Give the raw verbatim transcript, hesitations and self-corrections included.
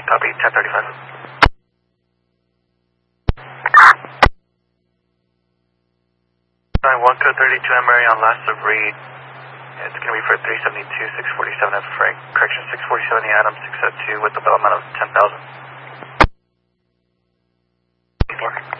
Copy, ten thirty-five. Nine one code thirty-two Emery on last of read. It's going to be for three seventy-two, six forty-seven F Frank. Correction, six forty-seven the Adam, six oh two with a bill amount of ten thousand.